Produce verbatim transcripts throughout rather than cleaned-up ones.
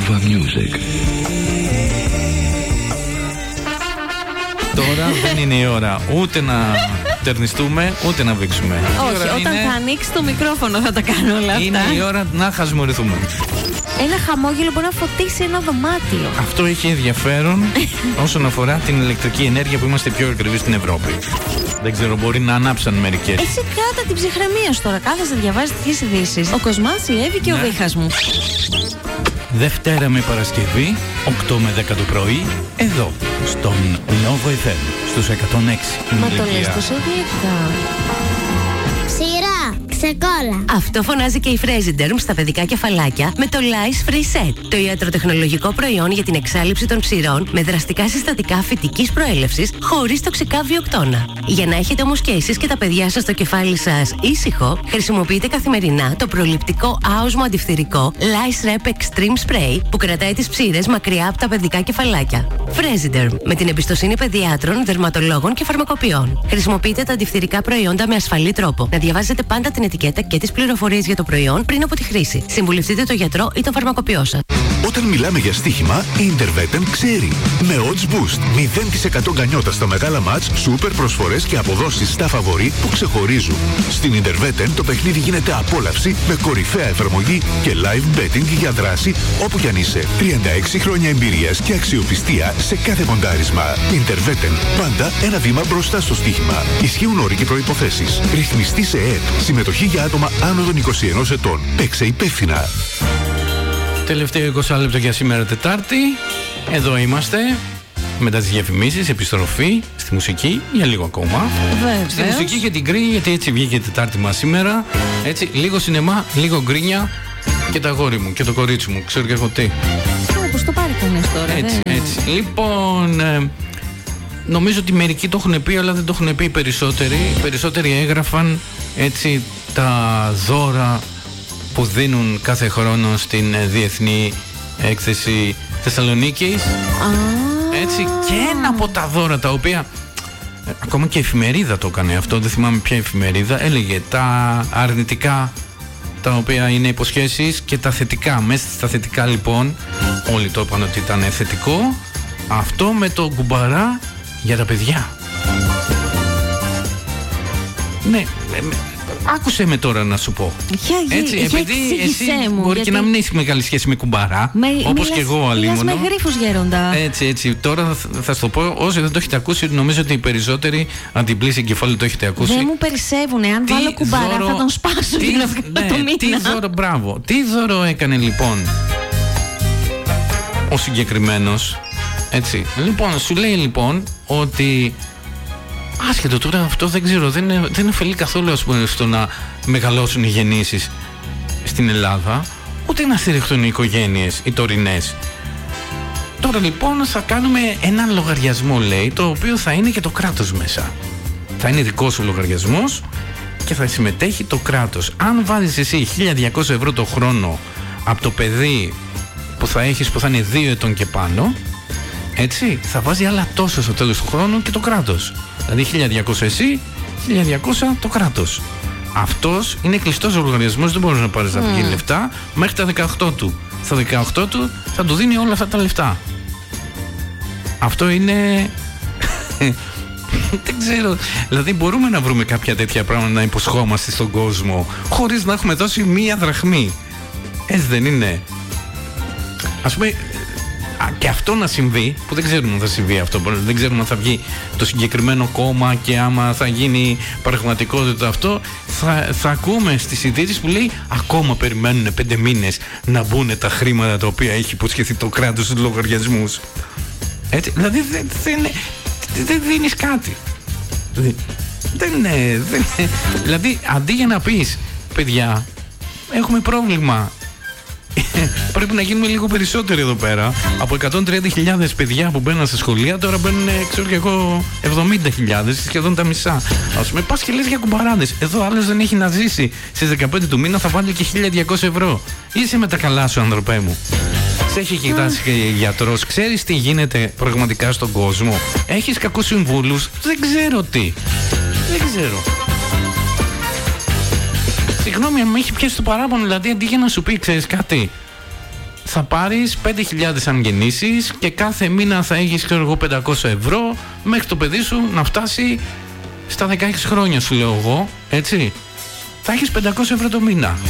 Nova Music. Τώρα δεν είναι η ώρα ούτε να τερνιστούμε ούτε να βήξουμε. Όχι, όταν είναι... θα ανοίξει το μικρόφωνο θα τα κάνω όλα αυτά. Είναι η ώρα να χασμουρηθούμε. Ένα χαμόγελο μπορεί να φωτίσει ένα δωμάτιο. Αυτό έχει ενδιαφέρον όσον αφορά την ηλεκτρική ενέργεια που είμαστε πιο ακριβείς στην Ευρώπη. Δεν ξέρω, μπορεί να ανάψαν μερικές. Εσύ κάτα την ψυχραιμία σου τώρα. Κάθεσαι να διαβάζει τέτοιες ειδήσεις. Ο Κοσμάς, η Εύη και ναι. ο Βίχας μου. Δευτέρα με Παρασκευή, οκτώ με δέκα το πρωί, εδώ, στον Nova εφ εμ, στους εκατόν έξι. Μα το λες τόσο ιδιαίτερα. Σειρά, ξεκόλα. Αυτό φωνάζει και η Fresiderm στα παιδικά κεφαλάκια με το Lice Free Set. Το ιατροτεχνολογικό προϊόν για την εξάλειψη των ψηρών με δραστικά συστατικά φυτικής προέλευσης χωρίς τοξικά βιοκτώνα. Για να έχετε όμως και εσείς και τα παιδιά σας στο κεφάλι σας ήσυχο, χρησιμοποιείτε καθημερινά το προληπτικό άοσμο αντιφθυρικό Lice Rep Extreme Spray που κρατάει τις ψήρες μακριά από τα παιδικά κεφαλάκια. Fresiderm, με την εμπιστοσύνη παιδιάτρων, δερματολόγων και φαρμακοποιών. Χρησιμοποιείτε τα αντιφθυρικά προϊόντα με ασφαλή τρόπο. Να διαβάζετε πάντα την ετικέτα και τις πληροφορίες για το προϊόν πριν από τη χρήση. Συμβουλευτείτε τον γιατρό ή τον φαρμακοποιό σας. Όταν μιλάμε για στοίχημα, η Intervetten ξέρει. Με odds boost, μηδέν τοις εκατό γκανιότα στα μεγάλα μάτς, σούπερ προσφορές και αποδόσεις στα φαβορί που ξεχωρίζουν. Στην Intervetten το παιχνίδι γίνεται απόλαυση με κορυφαία εφαρμογή και live betting για δράση όπου κι αν είσαι. τριάντα έξι χρόνια εμπειρίας και αξιοπιστία σε κάθε μοντάρισμα. Intervetten, πάντα ένα βήμα μπροστά στο στοίχημα. Ισχύουν όροι και προϋποθέσεις. Ρυθμιστή σε ΕΕΠ. Συμμετοχή για άτομα άνω των είκοσι ενός ετών. Παίξε υπεύθυνα. Τελευταίο είκοσι λεπτό για σήμερα Τετάρτη. Εδώ είμαστε. Μετά τις διαφημίσεις, επιστροφή στη μουσική για λίγο ακόμα. Βεβαίως. Στη μουσική και την γκρι, γιατί έτσι βγήκε η Τετάρτη μας σήμερα. Έτσι, λίγο σινεμά, λίγο γκρίνια και τα αγόρι μου και το κορίτσι μου. Ξέρω και εγώ τι. Όπως το πάρει κανείς τώρα. Έτσι, δεν... έτσι. Λοιπόν, ε, νομίζω ότι μερικοί το έχουν πει, αλλά δεν το έχουν πει οι περισσότεροι. Οι περισσότεροι έγραφαν έτσι τα δώρα που δίνουν κάθε χρόνο στην Διεθνή Έκθεση Θεσσαλονίκης. Ah. Έτσι, και ένα από τα δώρα τα οποία ακόμα και η εφημερίδα το έκανε αυτό, δεν θυμάμαι ποια εφημερίδα, έλεγε τα αρνητικά τα οποία είναι υποσχέσεις και τα θετικά. Μέσα στα θετικά λοιπόν όλοι το είπαν ότι ήταν θετικό αυτό με το κουμπαρά για τα παιδιά. Ναι, άκουσε με τώρα να σου πω. Για, έτσι, για, επειδή για εσύ μου, μπορεί γιατί... και να μην έχει μεγάλη σχέση με κουμπαρά, με, όπως και εγώ αλίμονο. με γρίφους γέροντα. Έτσι, έτσι. Τώρα θα, θα σου το πω, όσοι δεν το έχετε ακούσει, νομίζω ότι οι περισσότεροι αντιπλήσει εγκεφάλου το έχετε ακούσει. Δεν μου περισσεύουνε. Αν τι βάλω κουμπαρά δώρο, θα τον σπάσω τι, την αυγά ναι, το μήνα. Τι δώρο, μπράβο. Τι δώρο έκανε λοιπόν ο συγκεκριμένος. Έτσι. Λοιπόν, σου λέει λοιπόν ότι άσχετο τώρα αυτό δεν ξέρω, δεν, είναι, δεν ωφελεί καθόλου ας πούμε, στο να μεγαλώσουν οι γεννήσεις στην Ελλάδα, ούτε να στηριχτούν οι οικογένειες, οι τωρινές. Τώρα λοιπόν θα κάνουμε έναν λογαριασμό, λέει, το οποίο θα είναι και το κράτος μέσα. Θα είναι δικός σου λογαριασμός και θα συμμετέχει το κράτος. Αν βάζεις εσύ χίλια διακόσια ευρώ το χρόνο από το παιδί που θα έχεις που θα είναι δύο ετών και πάνω, έτσι, θα βάζει άλλα τόσο στο τέλος του χρόνου και το κράτος. Δηλαδή χίλια διακόσια εσύ, χίλια διακόσια το κράτος. Αυτός είναι κλειστός ο λογαριασμός, δεν μπορείς να πάρεις mm. από λεφτά μέχρι τα δεκαοκτώ του. Στα δεκαοκτώ του θα του δίνει όλα αυτά τα λεφτά. Αυτό είναι... δεν ξέρω. Δηλαδή μπορούμε να βρούμε κάποια τέτοια πράγματα να υποσχόμαστε στον κόσμο χωρίς να έχουμε δώσει μία δραχμή. Έτσι δεν είναι? Ας πούμε... και αυτό να συμβεί, που δεν ξέρουμε αν θα συμβεί αυτό, δεν ξέρουμε αν θα βγει το συγκεκριμένο κόμμα και άμα θα γίνει πραγματικότητα αυτό, θα, θα ακούμε στις ειδήσεις που λέει ακόμα περιμένουν πέντε μήνες να μπουν τα χρήματα τα οποία έχει υποσχεθεί το κράτος στους λογαριασμούς. Έτσι, δηλαδή δεν, δεν, δεν δίνεις κάτι. Δεν είναι, δεν, δηλαδή αντί για να πεις παιδιά έχουμε πρόβλημα, πρέπει να γίνουμε λίγο περισσότεροι εδώ πέρα. Από εκατόν τριάντα χιλιάδες παιδιά που μπαίνουν στα σχολεία, τώρα μπαίνουν, ξέρω και εγώ, εβδομήντα χιλιάδες, σχεδόν τα μισά. Ας πούμε, πας και λες για κουμπαράδες. Εδώ άλλος δεν έχει να ζήσει. Στις δεκαπέντε του μήνα θα βάλει και χίλια διακόσια ευρώ. Είσαι με τα καλά σου, ανθρωπέ μου. Σε έχει κοιτάξει και γιατρός, ξέρεις τι γίνεται πραγματικά στον κόσμο. Έχεις κακούς συμβούλους, δεν ξέρω τι. Δεν ξέρω. Συγγνώμη, αν με έχει πιάσει το παράπονο, δηλαδή αντί για να σου πει, ξέρεις κάτι, θα πάρεις πέντε χιλιάδες αν γεννήσεις και κάθε μήνα θα έχεις, ξέρω εγώ, πεντακόσια ευρώ μέχρι το παιδί σου να φτάσει στα δεκαέξι χρόνια, σου λέω εγώ, έτσι. Θα έχεις πεντακόσια ευρώ το μήνα.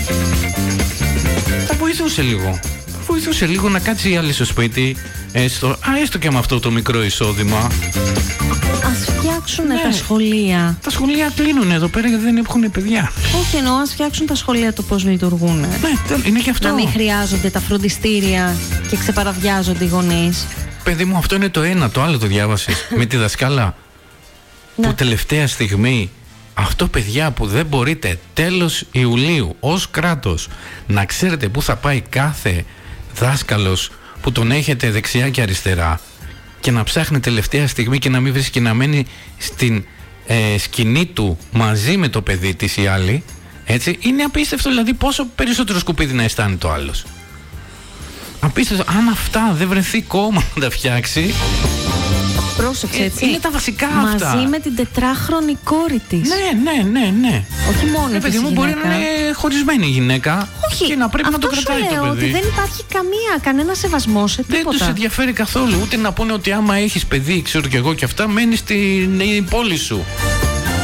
Θα βοηθούσε λίγο. Θα βοηθούσε λίγο να κάτσει η άλλη στο σπίτι, έστω, α, έστω και με αυτό το μικρό εισόδημα. Ας φτιάξουν Ναι. τα σχολεία. Τα σχολεία κλείνουν εδώ πέρα γιατί δεν έχουν παιδιά. Όχι, εννοώ, ας φτιάξουν τα σχολεία το πώς λειτουργούν. Ναι, είναι και αυτό. Να μην χρειάζονται τα φροντιστήρια και ξεπαραδιάζονται οι γονείς. Παιδί μου, αυτό είναι το ένα. Το άλλο το διάβασες με τη δασκάλα Ναι. που τελευταία στιγμή, αυτό, παιδιά, που δεν μπορείτε τέλος Ιουλίου ως κράτος να ξέρετε πού θα πάει κάθε δάσκαλος που τον έχετε δεξιά και αριστερά και να ψάχνει τελευταία στιγμή και να μην βρίσκει να μένει στην ε, σκηνή του μαζί με το παιδί της ή άλλη, έτσι, είναι απίστευτο. Δηλαδή πόσο περισσότερο σκουπίδι να αισθάνεται το άλλος. Απίστευτο. Αν αυτά δεν βρεθεί κόμμα να τα φτιάξει, Πρόσεξε, έτσι. είναι τα βασικά αυτά. Μαζί με την τετράχρονη κόρη της. Ναι, ναι, ναι, ναι. Όχι μόνο Ναι, της παιδί μου, η μπορεί γυναίκα. να είναι χωρισμένη η γυναίκα. Όχι, και να πρέπει να το αυτό κρατάει σου το λέω, παιδί. ότι δεν υπάρχει καμία, κανένα σεβασμό σε Δεν τίποτα. τους ενδιαφέρει καθόλου. Ούτε να πούνε ότι άμα έχεις παιδί, ξέρω κι εγώ και αυτά, μένεις στην πόλη σου.